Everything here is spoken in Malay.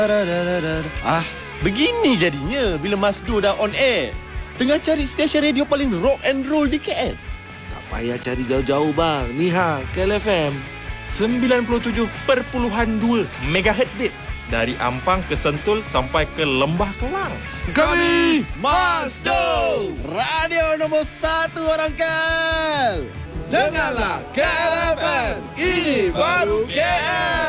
Begini jadinya bila Masdo dah on air. Tengah cari stesen radio paling rock and roll di KL. Tak payah cari jauh-jauh bang. Ni KLFM 97.2 MHz bit. Dari Ampang ke Sentul sampai ke Lembah Kelang. Kami Masdo, radio nombor 1 orang KL. Dengarlah KLFM. Ini baru KL.